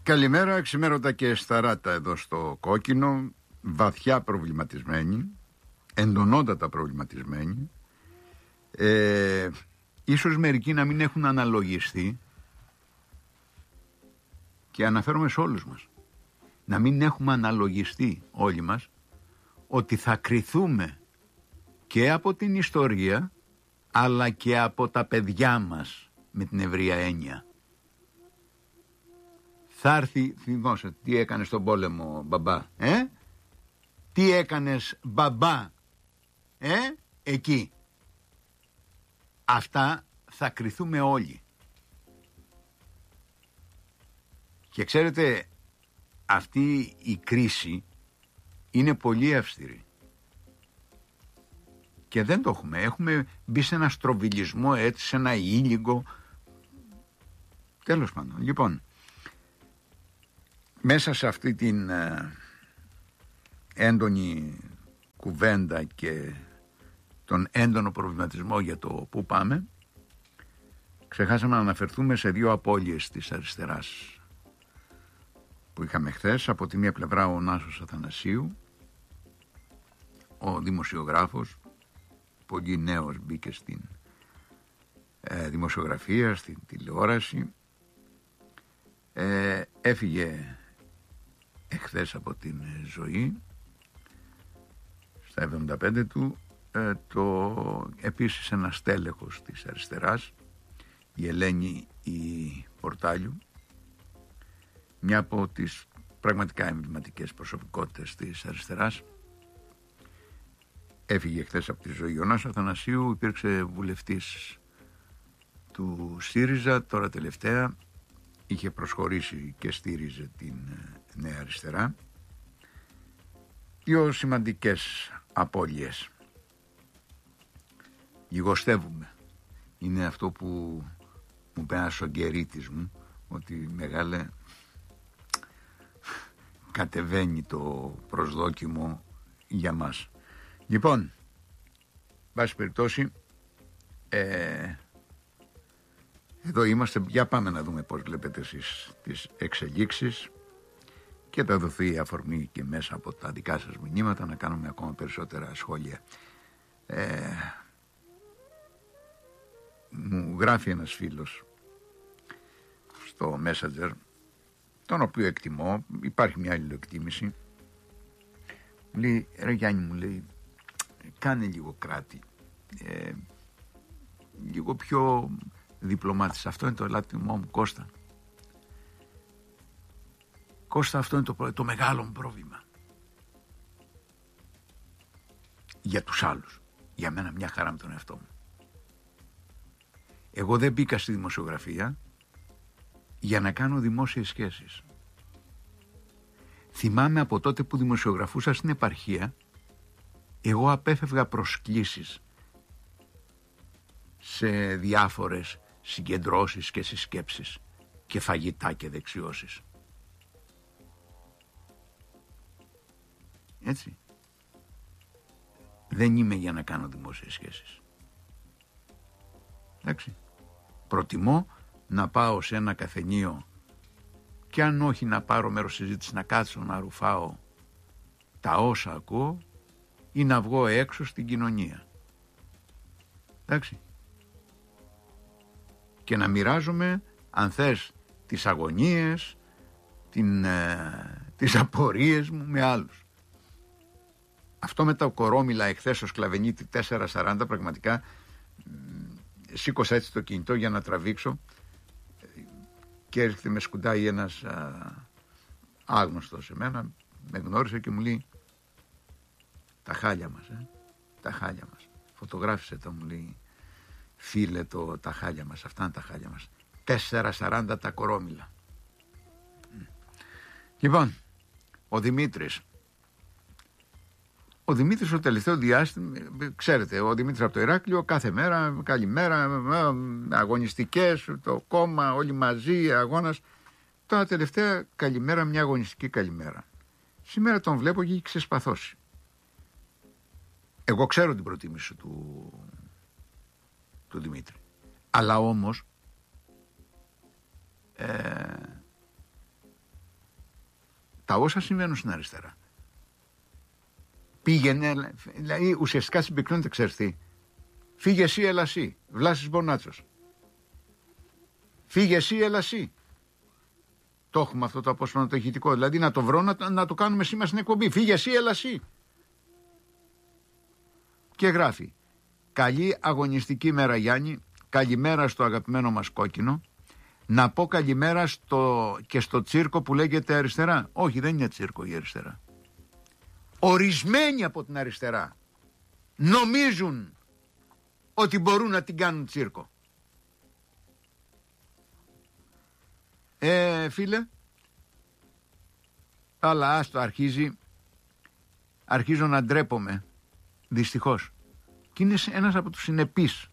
Καλημέρα, ξημέρωτα και σταράτα εδώ στο Κόκκινο. Βαθιά προβληματισμένοι, εντονότατα προβληματισμένοι. Ίσως μερικοί να μην έχουν αναλογιστεί, και αναφέρομαι σε όλους μας, να μην έχουμε αναλογιστεί όλοι μας ότι θα κριθούμε και από την ιστορία αλλά και από τα παιδιά μας με την ευρεία έννοια. Θα έρθει, θυμόσαι, τι έκανες στον πόλεμο μπαμπά, τι έκανες μπαμπά, εκεί. Αυτά θα κριθούμε όλοι. Και ξέρετε, αυτή η κρίση είναι πολύ αυστηρή. Και δεν το έχουμε. Έχουμε μπει σε ένα στροβιλισμό, έτσι, σε ένα ήλιγκο. Τέλος πάντων. Λοιπόν, μέσα σε αυτή την έντονη κουβέντα και τον έντονο προβληματισμό για το πού πάμε, ξεχάσαμε να αναφερθούμε σε δύο απώλειες της αριστεράς που είχαμε χθες. Από τη μία πλευρά ο Νάσος Αθανασίου, ο δημοσιογράφος, πολύ νέος, μπήκε στην δημοσιογραφία, στην τηλεόραση, έφυγε εχθές από την ζωή στα 75 του. Επίσης ένα στέλεχος της αριστεράς, η Ελένη η Πορτάλιου, μια από τις πραγματικά εμβληματικές προσωπικότητες της αριστεράς, έφυγε χθες από τη ζωή. Ο Νάσος Αθανασίου υπήρξε βουλευτής του ΣΥΡΙΖΑ, τώρα τελευταία είχε προσχωρήσει και στήριζε την Νέα Αριστερά. Δύο σημαντικές απώλειες. Λιγοστεύουμε. Είναι αυτό που μου είπε ένας σογκερίτης μου, ότι μεγάλε, κατεβαίνει το προσδόκιμο για μας. Λοιπόν, βάση περιπτώσει, εδώ είμαστε. Για πάμε να δούμε πώς βλέπετε εσείς τις εξελίξεις και θα δοθεί αφορμή και μέσα από τα δικά σας μηνύματα να κάνουμε ακόμα περισσότερα σχόλια. Μου γράφει ένας φίλος στο Messenger, τον οποίο εκτιμώ, υπάρχει μια αλληλοεκτίμηση. Μου λέει, ρε Γιάννη, μου λέει, κάνε λίγο κράτη, λίγο πιο διπλωμάτης. Αυτό είναι το ελάττωμό μου, Κώστα. Κώστα, αυτό είναι το μεγάλο μου πρόβλημα. Για τους άλλους. Για μένα μια χαρά με τον εαυτό μου. Εγώ δεν μπήκα στη δημοσιογραφία για να κάνω δημόσιες σχέσεις. Θυμάμαι από τότε που δημοσιογραφούσα στην επαρχία, εγώ απέφευγα προσκλήσεις σε διάφορες συγκεντρώσεις και συσκέψεις και φαγητά και δεξιώσεις. Έτσι. Δεν είμαι για να κάνω δημόσιες σχέσεις. Εντάξει. Προτιμώ να πάω σε ένα καφενείο και αν όχι να πάρω μέρος συζήτηση, να κάτσω να ρουφάω τα όσα ακούω ή να βγω έξω στην κοινωνία. Εντάξει. Και να μοιράζομαι, αν θες, τις αγωνίες, τις απορίες μου με άλλους. Αυτό με τα κορόμιλα εχθές στο Σκλαβενίτη 440, πραγματικά σήκωσα έτσι το κινητό για να τραβήξω και έρχεται με σκουντάει ένας άγνωστος σε μένα, με γνώρισε και μου λέει, τα χάλια μας, τα χάλια μας. Φωτογράφησε το, μου λέει, φίλε, τα χάλια μας, αυτά είναι τα χάλια μας. 440 τα κορόμιλα. Λοιπόν, ο Δημήτρης το τελευταίο διάστημα, ξέρετε, ο Δημήτρης από το Ηράκλειο, κάθε μέρα, καλημέρα, αγωνιστικές, το κόμμα, όλοι μαζί, αγώνας. Τώρα τελευταία καλημέρα, μια αγωνιστική καλημέρα. Σήμερα τον βλέπω και έχει ξεσπαθώσει. Εγώ ξέρω την προτίμηση του Δημήτρη. Αλλά όμως τα όσα συμβαίνουν στην αριστερά. Πήγαινε, δηλαδή ουσιαστικά συμπυκνώνεται, ξέρεις τι. Φύγε εσύ, έλα εσύ, Βλάσης Μπονάτσος. Φύγε εσύ, έλα εσύ. Το έχουμε αυτό το απόσπασμα το ηχητικό. Δηλαδή να το βρω, να το κάνουμε σήμερα στην εκπομπή. Φύγε εσύ, έλα εσύ. Και γράφει: καλή αγωνιστική μέρα, Γιάννη. Καλημέρα στο αγαπημένο μας κόκκινο. Να πω καλημέρα και στο τσίρκο που λέγεται αριστερά. Όχι, δεν είναι τσίρκο η αριστερά. Ορισμένοι από την αριστερά νομίζουν ότι μπορούν να την κάνουν τσίρκο. Φίλε, αλλά άστο, αρχίζω να ντρέπομαι, δυστυχώς. Και είναι ένας από τους συνεπείς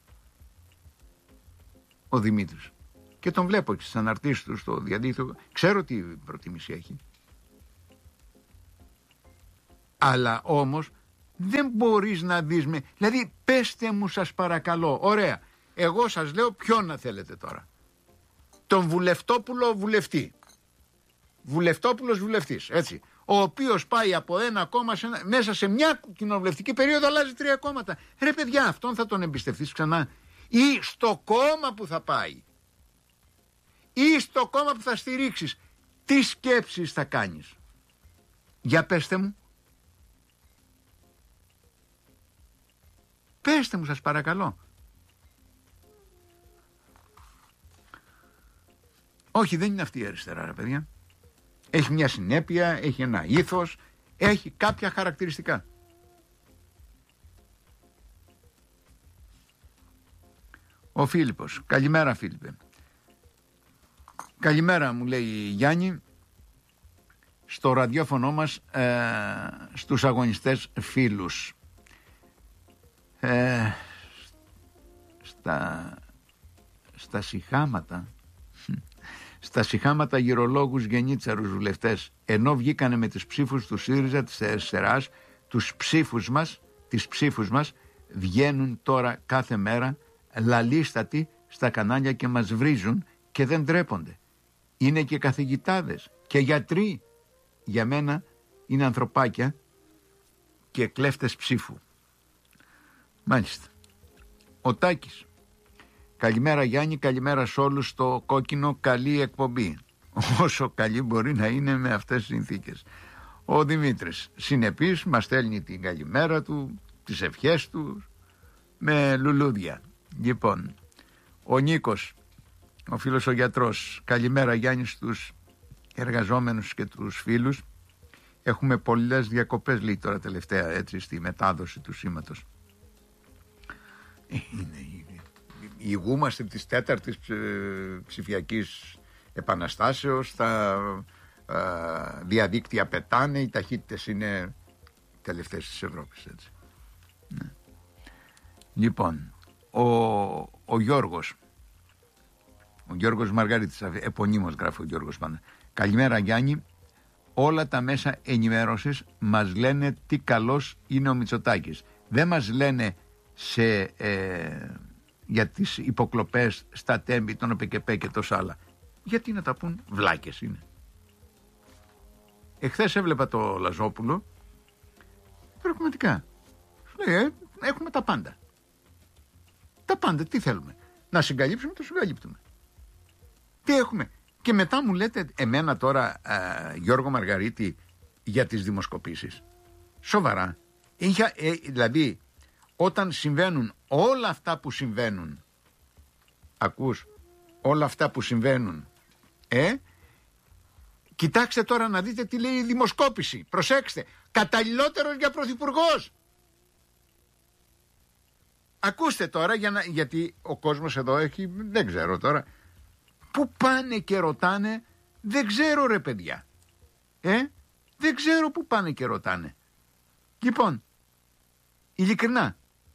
ο Δημήτρης. Και τον βλέπω και στις αναρτήσεις του στο διαδίκτυο. Ξέρω τι προτίμηση έχει. Αλλά όμως δεν μπορείς να δεις Δηλαδή πέστε μου σας παρακαλώ. Ωραία. Εγώ σας λέω ποιον να θέλετε τώρα. Τον Βουλευτόπουλο βουλευτή. Βουλευτόπουλος βουλευτής. Έτσι. Ο οποίος πάει από ένα κόμμα μέσα σε μια κοινοβουλευτική περίοδο αλλάζει 3 κόμματα. Ρε παιδιά, αυτόν θα τον εμπιστευτείς ξανά? Ή στο κόμμα που θα πάει, ή στο κόμμα που θα στηρίξεις, τι σκέψεις θα κάνεις? Για πέστε μου. Πέστε μου σας παρακαλώ. Όχι, δεν είναι αυτή η αριστερά, ρε παιδιά. Έχει μια συνέπεια, έχει ένα ήθος, έχει κάποια χαρακτηριστικά. Ο Φίλιππος: καλημέρα Φίλιππε. Καλημέρα, μου λέει η Γιάννη, στο ραδιόφωνο μας, στους αγωνιστές φίλους. Στα σιχάματα γυρολόγους γενίτσαρους βουλευτές, ενώ βγήκανε με τις ψήφους του ΣΥΡΙΖΑ της αριστεράς, τις ψήφους μας βγαίνουν τώρα κάθε μέρα λαλίστατοι στα κανάλια και μας βρίζουν και δεν ντρέπονται. Είναι και καθηγητάδες και γιατροί. Για μένα είναι ανθρωπάκια και κλέφτες ψήφου. Μάλιστα. Ο Τάκης: καλημέρα Γιάννη, καλημέρα σε όλους στο κόκκινο, καλή εκπομπή. Όσο καλή μπορεί να είναι με αυτές τις συνθήκες. Ο Δημήτρης, συνεπής, μας στέλνει την καλημέρα του, τις ευχές του με λουλούδια. Λοιπόν, ο Νίκος, ο φίλος ο γιατρός: καλημέρα Γιάννη στους εργαζόμενους και τους φίλους. Έχουμε πολλές διακοπές, λέει τώρα τελευταία, έτσι, στη μετάδοση του σήματος. Ηγούμαστε της 4ης ψηφιακής επαναστάσεως, τα διαδίκτυα πετάνε, οι ταχύτητες είναι τελευταίες της Ευρώπης, έτσι. Ναι. Λοιπόν, ο Γιώργος Μαργαρίτης, επωνύμως γράφει ο Γιώργος πάντα: καλημέρα Γιάννη, όλα τα μέσα ενημέρωσης μας λένε τι καλός είναι ο Μητσοτάκης. Δεν μας λένε για τις υποκλοπές στα τέμπη, τον ΟΠΕΚΕΠΕ και τόσα άλλα. Γιατί να τα πούν, βλάκες είναι. Εχθές έβλεπα το Λαζόπουλο, πραγματικά σου λέει, έχουμε τα πάντα. Τα πάντα, τι θέλουμε? Να συγκαλύψουμε, το συγκαλύπτουμε. Τι έχουμε? Και μετά μου λέτε εμένα τώρα, Γιώργο Μαργαρίτη, για τις δημοσκοπήσεις. Σοβαρά? Δηλαδή, όταν συμβαίνουν όλα αυτά που συμβαίνουν, ακούς, όλα αυτά που συμβαίνουν, κοιτάξτε τώρα να δείτε τι λέει η δημοσκόπηση. Προσέξτε, καταλληλότερος για πρωθυπουργός. Ακούστε τώρα, γιατί ο κόσμος εδώ έχει, δεν ξέρω τώρα, πού πάνε και ρωτάνε, δεν ξέρω ρε παιδιά. Δεν ξέρω πού πάνε και ρωτάνε. Λοιπόν, ειλικρινά,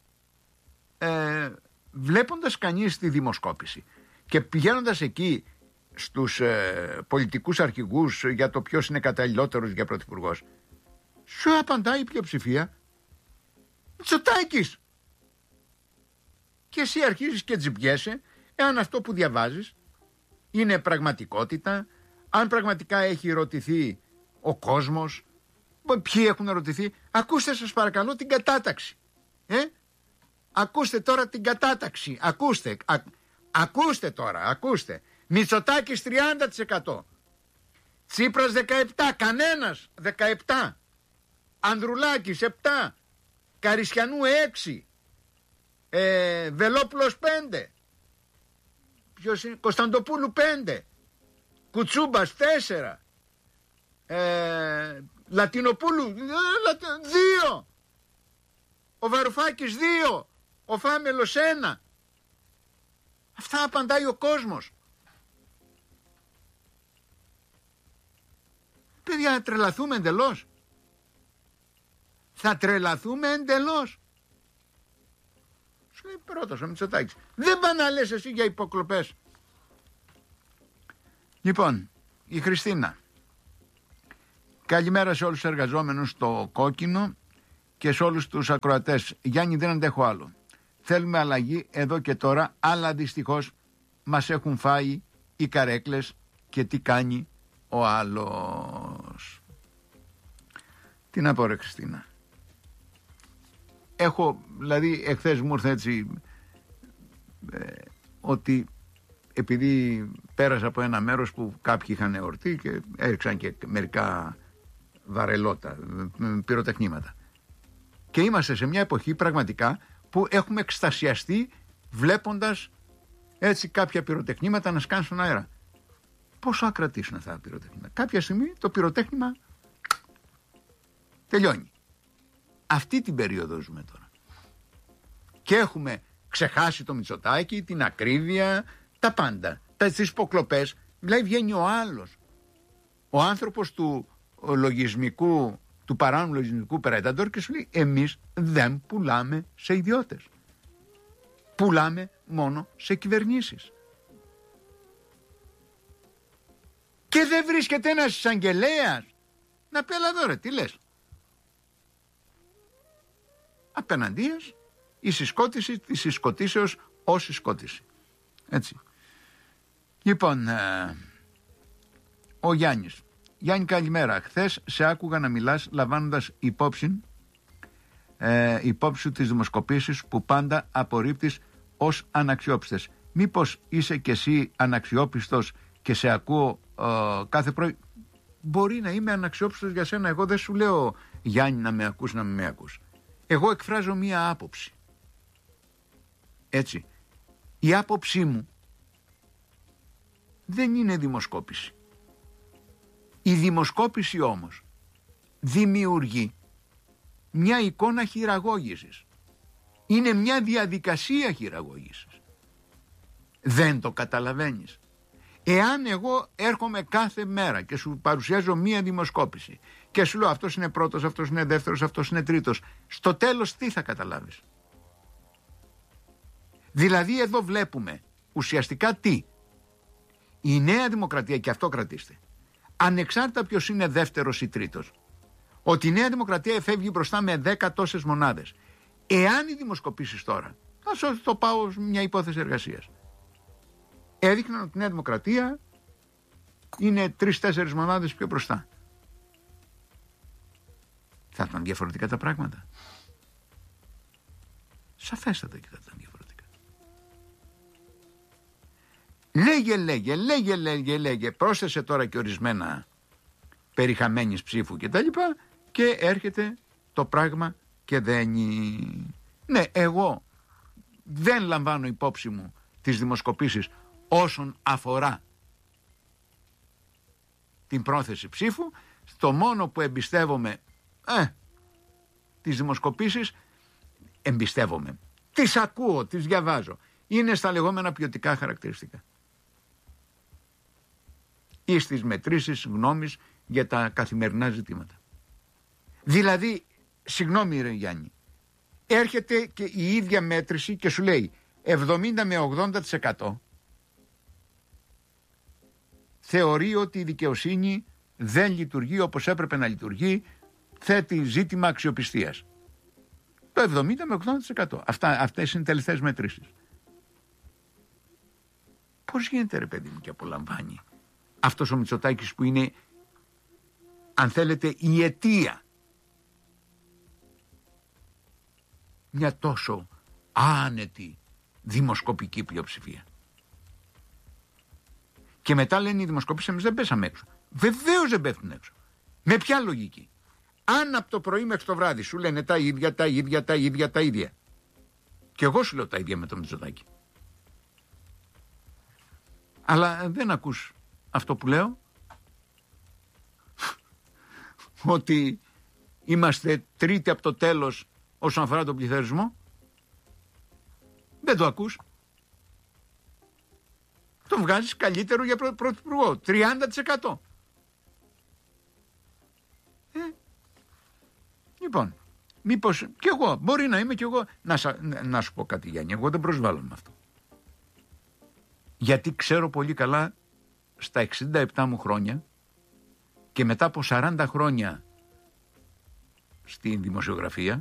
βλέποντας κανείς τη δημοσκόπηση και πηγαίνοντας εκεί στους πολιτικούς αρχηγούς για το ποιος είναι καταλληλότερος για πρωθυπουργός, σου απαντάει η πλειοψηφία Μητσοτάκης. Και εσύ αρχίζεις και τζιμπιέσαι εάν αυτό που διαβάζεις είναι πραγματικότητα, αν πραγματικά έχει ρωτηθεί ο κόσμος, ποιοι έχουν ερωτηθεί. Ακούστε σας παρακαλώ την κατάταξη. Ακούστε τώρα την κατάταξη. Ακούστε τώρα, ακούστε. Μητσοτάκης 30%. Τσίπρας 17%, κανένας 17%. Ανδρουλάκης 7%. Καρισιανού 6%. Βελόπουλος 5%. Ποιος είναι? Κωνσταντοπούλου 5%. Κουτσούμπας 4%. Λατινοπούλου 2%. Ο Βαρουφάκης 2%. Ο Φάμελος 1%. Αυτά απαντάει ο κόσμος. Παιδιά, θα τρελαθούμε εντελώς. Θα τρελαθούμε εντελώς. Σου λέει πρώτος ο Μητσοτάκης. Δεν πάνε να λες εσύ για υποκλοπές. Λοιπόν, η Χριστίνα. Καλημέρα σε όλους τους εργαζόμενους στο Κόκκινο και σε όλους τους ακροατές. Γιάννη, δεν αντέχω άλλο. Θέλουμε αλλαγή εδώ και τώρα, αλλά δυστυχώς μας έχουν φάει οι καρέκλες και τι κάνει ο άλλος. Τι να πω ρε Χριστίνα. Δηλαδή εχθές μου ήρθε έτσι ότι επειδή πέρασα από ένα μέρος που κάποιοι είχαν εορτή και έριξαν και μερικά βαρελότα, πυροτεχνήματα. Και είμαστε σε μια εποχή πραγματικά που έχουμε εκστασιαστεί βλέποντας έτσι κάποια πυροτεχνήματα να σκάνουν στον αέρα. Πόσο θα κρατήσουν αυτά τα πυροτεχνήματα? Κάποια στιγμή το πυροτέχνημα τελειώνει. Αυτή την περίοδο ζούμε τώρα. Και έχουμε ξεχάσει το Μητσοτάκη, την ακρίβεια, τα πάντα. Τις υποκλοπές. Δηλαδή βγαίνει ο άλλος. Ο άνθρωπος του λογισμικού, του παράνομου λογισμικού Predator και σου λέει εμείς δεν πουλάμε σε ιδιώτες. Πουλάμε μόνο σε κυβερνήσεις. Και δεν βρίσκεται ένας εισαγγελέας να πει έλα εδώ ρε, τι λες? Απέναντίας η συσκότηση της συσκοτήσεως ως συσκότηση. Έτσι. Λοιπόν, ο Γιάννης. Γιάννη, καλημέρα. Χθες σε άκουγα να μιλάς λαμβάνοντας υπόψη σου τις δημοσκοπήσεις που πάντα απορρίπτεις ως αναξιόπιστες. Μήπως είσαι κι εσύ αναξιόπιστος και σε ακούω κάθε πρωί? Μπορεί να είμαι αναξιόπιστος για σένα. Εγώ δεν σου λέω Γιάννη να με ακούς, να με ακούς. Εγώ εκφράζω μία άποψη. Έτσι. Η άποψή μου δεν είναι δημοσκόπηση. Η δημοσκόπηση όμως δημιουργεί μια εικόνα χειραγώγησης. Είναι μια διαδικασία χειραγώγησης. Δεν το καταλαβαίνεις? Εάν εγώ έρχομαι κάθε μέρα και σου παρουσιάζω μία δημοσκόπηση και σου λέω αυτός είναι πρώτος, αυτός είναι δεύτερος, αυτός είναι τρίτος, στο τέλος τι θα καταλάβεις? Δηλαδή εδώ βλέπουμε ουσιαστικά τι? Η Νέα Δημοκρατία, και αυτό κρατήστε, ανεξάρτητα ποιος είναι δεύτερος ή τρίτος, ότι η Νέα Δημοκρατία εφεύγει μπροστά με 10 τόσες μονάδες. Εάν οι δημοσκοπήσεις τώρα, θα το πάω μια υπόθεση εργασίας, έδειχναν ότι η Νέα Δημοκρατία είναι 3-4 μονάδες πιο μπροστά, θα ήταν διαφορετικά τα πράγματα? Σαφέστατα και θα ήταν διαφορετικά. Λέγε, πρόσθεσε τώρα και ορισμένα περί χαμένης ψήφου και τα λοιπά και έρχεται το πράγμα και δένει. Ναι, εγώ δεν λαμβάνω υπόψη μου τις δημοσκοπήσεις όσον αφορά την πρόθεση ψήφου. Το μόνο που εμπιστεύομαι τις δημοσκοπήσεις, εμπιστεύομαι, τις ακούω, τις διαβάζω, είναι στα λεγόμενα ποιοτικά χαρακτηριστικά ή στις μετρήσεις γνώμης για τα καθημερινά ζητήματα. Δηλαδή, συγγνώμη ρε Γιάννη, έρχεται και η ίδια μέτρηση και σου λέει 70 με 80% θεωρεί ότι η δικαιοσύνη δεν λειτουργεί όπως έπρεπε να λειτουργεί, θέτει ζήτημα αξιοπιστίας. Το 70 με 80%. Αυτές είναι οι τελευταίες μετρήσεις. Πώς γίνεται ρε παιδί μου και απολαμβάνει αυτός ο Μητσοτάκης που είναι αν θέλετε, η αιτία. Μια τόσο άνετη δημοσκοπική πλειοψηφία. Και μετά λένε οι δημοσκοπήσεις, εμείς δεν πέσαμε έξω. Βεβαίως δεν πέφτουν έξω. Με ποια λογική? Αν από το πρωί μέχρι το βράδυ σου λένε τα ίδια. Και εγώ σου λέω τα ίδια με το Μητσοτάκη. Αλλά δεν ακούς αυτό που λέω. Ότι είμαστε τρίτη από το τέλος όσον αφορά τον πληθωρισμό. Δεν το ακούς. Τον βγάζεις καλύτερο για πρωθυπουργό. 30%. Λοιπόν, μήπως κι εγώ, μπορεί να είμαι κι εγώ. Να σου πω κάτι, Γιάννη, εγώ δεν προσβάλλω με αυτό. Γιατί ξέρω πολύ καλά στα 67 μου χρόνια και μετά από 40 χρόνια στην δημοσιογραφία,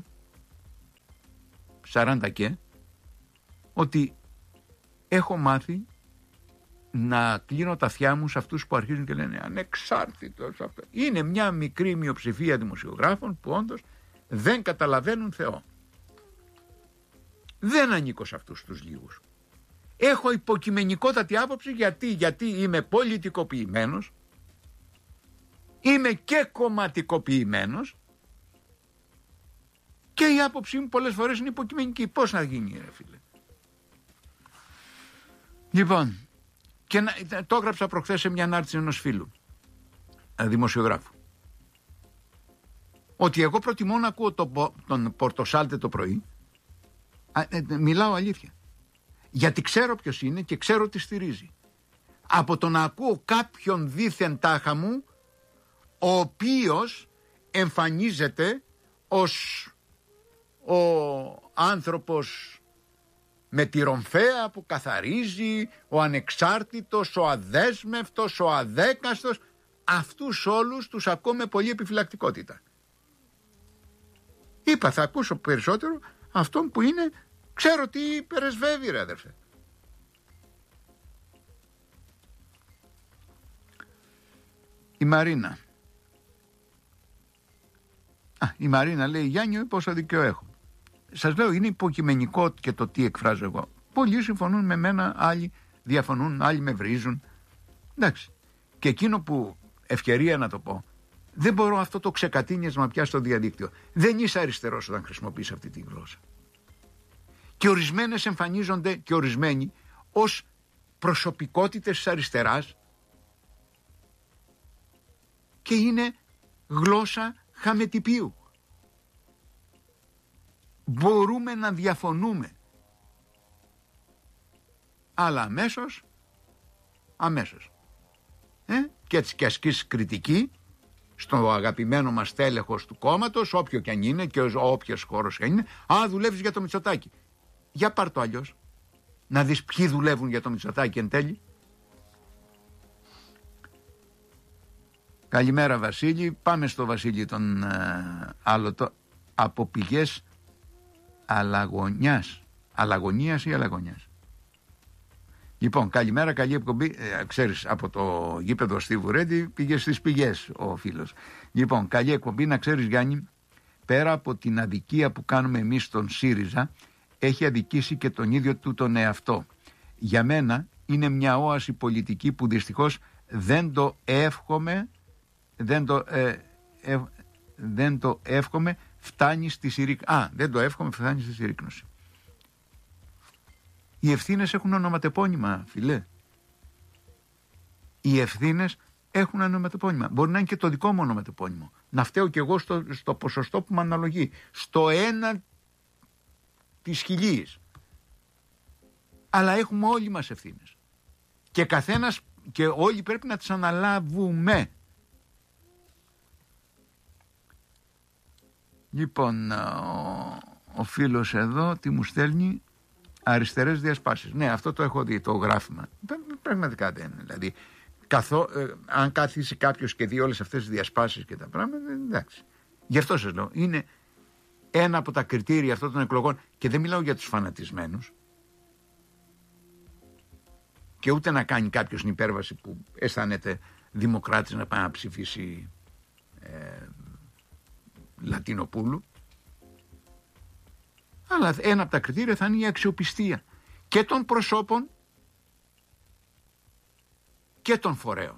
40 και, ότι έχω μάθει να κλείνω τα αυτιά μου σε αυτούς που αρχίζουν και λένε ανεξάρτητος αυτό. Είναι μια μικρή μειοψηφία δημοσιογράφων που όντως δεν καταλαβαίνουν Θεό. Δεν ανήκω σε αυτούς τους λίγους. Έχω υποκειμενικότατη άποψη γιατί είμαι πολιτικοποιημένος, είμαι και κομματικοποιημένος και η άποψή μου πολλές φορές είναι υποκειμενική. Πώς να γίνει, ρε φίλε? Λοιπόν, και το έγραψα προχθές σε μια ανάρτηση ενός φίλου, δημοσιογράφου, ότι εγώ προτιμώ να ακούω τον Πορτοσάλτε το πρωί. Μιλάω αλήθεια. Γιατί ξέρω ποιος είναι και ξέρω τι στηρίζει. Από το να ακούω κάποιον δήθεν τάχα μου, ο οποίος εμφανίζεται ως ο άνθρωπος με τη ρομφαία που καθαρίζει, ο ανεξάρτητος, ο αδέσμευτος, ο αδέκαστος. Αυτούς όλους τους ακούω με πολύ επιφυλακτικότητα. Είπα, θα ακούσω περισσότερο αυτόν που είναι, ξέρω τι περισβεύει, ρε αδερφέ. Η Μαρίνα. Η Μαρίνα λέει, Γιάννη, πόσο δίκαιο έχω. Σας λέω, είναι υποκειμενικό και το τι εκφράζω εγώ. Πολλοί συμφωνούν με μένα, άλλοι διαφωνούν, άλλοι με βρίζουν. Εντάξει. Και εκείνο που, ευκαιρία να το πω, δεν μπορώ αυτό το ξεκατίνιασμα πια στο διαδίκτυο. Δεν είσαι αριστερός όταν χρησιμοποιείς αυτή τη γλώσσα. Και ορισμένες εμφανίζονται και ορισμένοι ως προσωπικότητες της αριστεράς και είναι γλώσσα χαμετυπίου. Μπορούμε να διαφωνούμε, αλλά αμέσως. Και έτσι και ασκείς κριτική στο αγαπημένο μας τέλεχος του κόμματος, όποιο και αν είναι και όποιος χώρος και αν είναι. Δουλεύεις για το Μητσοτάκη. Για πάρ' το αλλιώς. Να δεις ποιοι δουλεύουν για το Μητσοτάκη εν τέλει. Καλημέρα, Βασίλη. Πάμε στο Βασίλη τον άλλο από πηγές Αλαγωνίας ή Αλαγωνιάς. Λοιπόν, καλημέρα, καλή εκπομπή. Ξέρεις, από το γήπεδο Στίβου Ρέντι πήγε στις πηγές ο φίλος. Λοιπόν, καλή εκπομπή. Να ξέρεις, Γιάννη, πέρα από την αδικία που κάνουμε εμείς στον ΣΥΡΙΖΑ, έχει αδικήσει και τον ίδιο του τον εαυτό. Για μένα είναι μια όαση πολιτική που δυστυχώς δεν το εύχομαι, φτάνει στη συρρήκνωση. Δεν το εύχομαι, φτάνει στη συρρήκνωση. Οι ευθύνες έχουν ονοματεπώνυμα, φιλέ. Οι ευθύνες έχουν ονοματεπώνυμα. Μπορεί να είναι και το δικό μου ονοματεπώνυμο. Να φταίω κι εγώ στο ποσοστό που με αναλογεί. Στο 1 της χιλίης. Αλλά έχουμε όλοι μας ευθύνες. Και καθένας και όλοι πρέπει να τις αναλάβουμε. Λοιπόν, ο φίλος εδώ τι μου στέλνει? Αριστερές διασπάσεις. Ναι, αυτό το έχω δει, το γράφημα. Πραγματικά δεν είναι. Δηλαδή, αν κάθισει κάποιος και δει όλες αυτές τις διασπάσεις και τα πράγματα, εντάξει. Γι' αυτό σας λέω, είναι ένα από τα κριτήρια αυτών των εκλογών, και δεν μιλάω για τους φανατισμένους, και ούτε να κάνει κάποιος την υπέρβαση που αισθάνεται δημοκράτης να πάει να ψηφίσει Λατινοπούλου, αλλά ένα από τα κριτήρια θα είναι η αξιοπιστία και των προσώπων και των φορέων.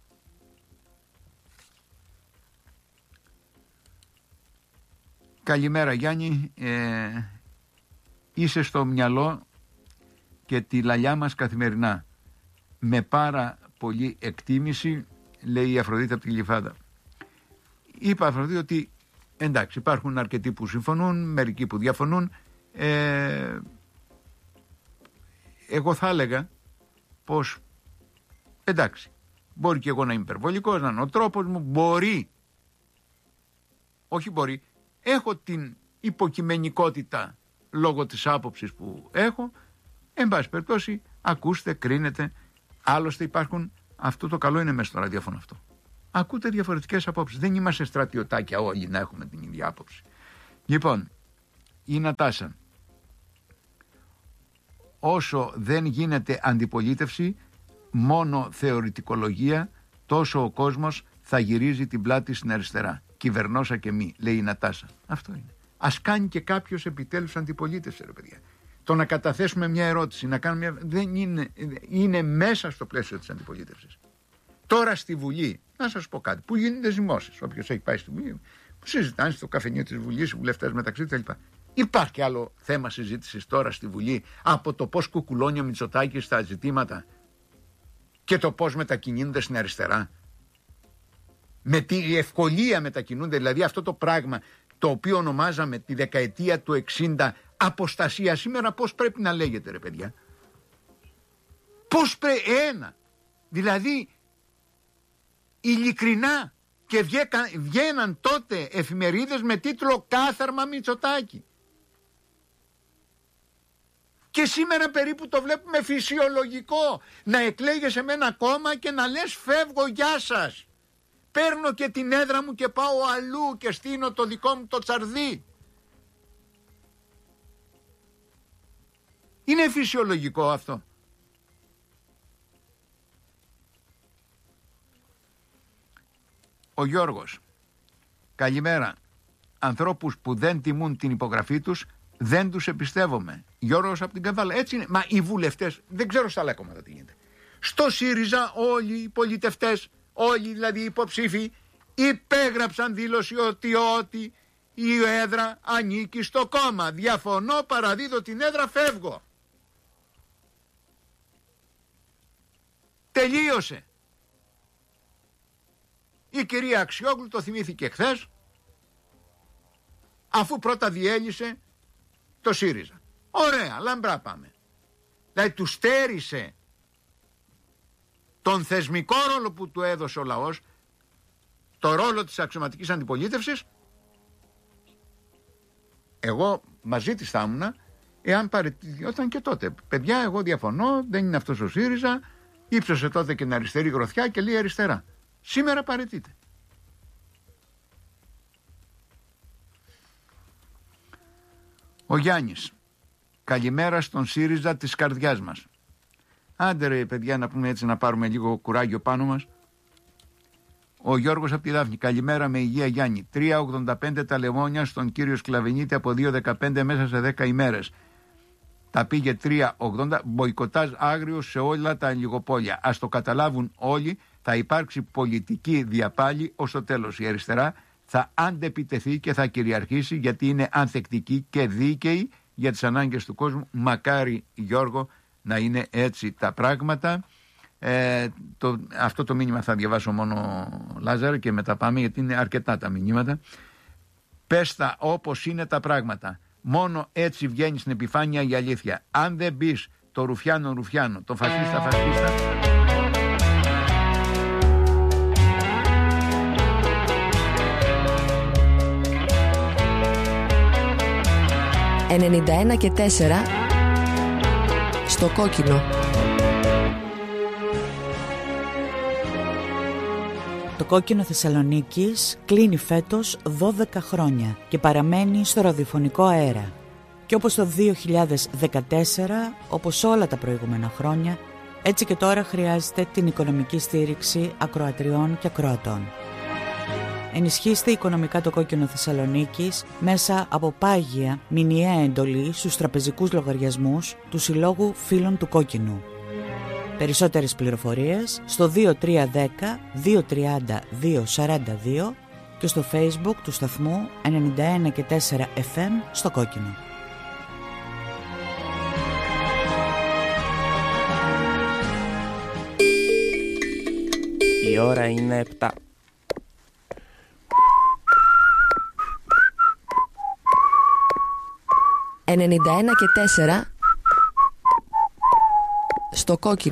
Καλημέρα Γιάννη, είσαι στο μυαλό και τη λαλιά μας καθημερινά. Με πάρα πολύ εκτίμηση, λέει η Αφροδίτη από τη Γλυφάδα. Είπα Αφροδίτη ότι εντάξει, υπάρχουν αρκετοί που συμφωνούν, μερικοί που διαφωνούν. Εγώ θα έλεγα πως εντάξει, μπορεί και εγώ να είμαι υπερβολικός, να είναι ο τρόπος μου, έχω την υποκειμενικότητα λόγω της άποψης που έχω. Εν πάση περιπτώσει, ακούστε, κρίνετε. Άλλωστε υπάρχουν, αυτό το καλό είναι μέσα στο ραδιόφωνο αυτό. Ακούτε διαφορετικές απόψεις. Δεν είμαστε στρατιωτάκια όλοι να έχουμε την ίδια άποψη. Λοιπόν, η Νατάσα. Όσο δεν γίνεται αντιπολίτευση, μόνο θεωρητικολογία, τόσο ο κόσμος θα γυρίζει την πλάτη στην αριστερά. Κυβερνόσα και μη, λέει η Νατάσα. Αυτό είναι. Ας κάνει και κάποιος επιτέλους αντιπολίτευση, ρε παιδιά. Το να καταθέσουμε μια ερώτηση, να κάνουμε μια... δεν είναι μέσα στο πλαίσιο της αντιπολίτευσης. Τώρα στη Βουλή, να σας πω κάτι, που γίνεται ζυμώσεις. Όποιος έχει πάει στη Βουλή, που συζητάνε στο καφενείο της Βουλής, οι βουλευτές μεταξύ κτλ. Υπάρχει άλλο θέμα συζήτησης τώρα στη Βουλή από το πώς κουκουλώνει ο Μητσοτάκης στα ζητήματα και το πώς μετακινούνται στην αριστερά? Με τι ευκολία μετακινούνται, δηλαδή αυτό το πράγμα το οποίο ονομάζαμε τη δεκαετία του 60 αποστασία, σήμερα πώς πρέπει να λέγεται, ρε παιδιά? Πώς δηλαδή ειλικρινά, και βγαίναν τότε εφημερίδες με τίτλο «Κάθαρμα Μητσοτάκη». Και σήμερα περίπου το βλέπουμε φυσιολογικό, να εκλέγεσαι με ένα κόμμα και να λες «Φεύγω, γεια σας, παίρνω και την έδρα μου και πάω αλλού και στείνω το δικό μου το τσαρδί». Είναι φυσιολογικό αυτό? Ο Γιώργος. Καλημέρα. Ανθρώπους που δεν τιμούν την υπογραφή τους δεν τους εμπιστεύομαι. Γιώργος από την Καβάλα. Έτσι είναι. Μα οι βουλευτές, δεν ξέρω στα άλλα κόμματα τι γίνεται. Στο ΣΥΡΙΖΑ όλοι οι πολιτευτές, όλοι δηλαδή οι υποψήφοι, υπέγραψαν δήλωση ότι η έδρα ανήκει στο κόμμα. Διαφωνώ, παραδίδω την έδρα, φεύγω. Τελείωσε. Η κυρία Αξιόγλου το θυμήθηκε χθες, αφού πρώτα διέλυσε το ΣΥΡΙΖΑ. Ωραία, λαμπρά πάμε. Δηλαδή του στέρισε τον θεσμικό ρόλο που του έδωσε ο λαός, το ρόλο της αξιωματικής αντιπολίτευσης. Εγώ μαζί της θα ήμουνα, εάν παραιτηθόταν και τότε. Παιδιά, εγώ διαφωνώ, δεν είναι αυτός ο ΣΥΡΙΖΑ, ύψωσε τότε και την αριστερή γροθιά και λέει αριστερά. Σήμερα παραιτείται. Ο Γιάννης. Καλημέρα στον ΣΥΡΙΖΑ της καρδιάς μας. Άντε ρε παιδιά, να πούμε έτσι, να πάρουμε λίγο κουράγιο πάνω μας. Ο Γιώργος από τη Δάφνη. Καλημέρα, με υγεία Γιάννη. 3,85 τα λεμόνια στον κύριο Σκλαβενίτη από 2,15 μέσα σε 10 ημέρες. Τα πήγε 3,80. Μποϊκοτάζ άγριο σε όλα τα λιγοπόλια. Ας το καταλάβουν όλοι. Θα υπάρξει πολιτική διαπάλη ως το τέλος. Η αριστερά θα αντεπιτεθεί και θα κυριαρχήσει, γιατί είναι ανθεκτική και δίκαιη για τις ανάγκες του κόσμου. Μακάρι, Γιώργο, να είναι έτσι τα πράγματα. Αυτό το μήνυμα θα διαβάσω μόνο, Λάζαρε, και μετά πάμε, γιατί είναι αρκετά τα μηνύματα. Πες τα όπως είναι τα πράγματα. Μόνο έτσι βγαίνει στην επιφάνεια η αλήθεια. Αν δεν μπεις το ρουφιάνο, το φασίστα. «91 και 4» στο κόκκινο. Το κόκκινο Θεσσαλονίκης κλείνει φέτος 12 χρόνια και παραμένει στο ραδιοφωνικό αέρα. Και όπως το 2014, όπως όλα τα προηγούμενα χρόνια, έτσι και τώρα χρειάζεται την οικονομική στήριξη ακροατριών και ακροατών. Ενισχύστε οικονομικά το Κόκκινο Θεσσαλονίκης μέσα από πάγια μηνιαία εντολή στους τραπεζικούς λογαριασμούς του Συλλόγου Φίλων του Κόκκινου. Περισσότερες πληροφορίες στο 2310 230 242 και στο Facebook του σταθμού 91,4 FM στο Κόκκινο. Η ώρα είναι 7. «91,4 στο Κόκκινο».